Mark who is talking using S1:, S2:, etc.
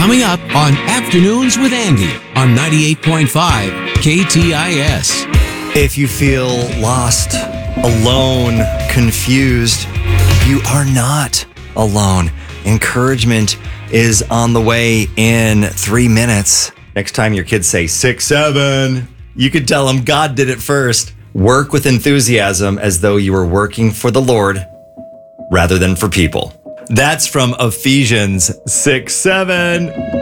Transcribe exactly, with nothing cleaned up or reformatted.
S1: Coming up on Afternoons with Andy on ninety-eight point five K T I S.
S2: If you feel lost, alone, confused, you are not alone. Encouragement is on the way in three minutes. Next time your kids say six, seven, you could tell them God did it first. Work with enthusiasm as though you were working for the Lord rather than for people. That's from Ephesians six, seven.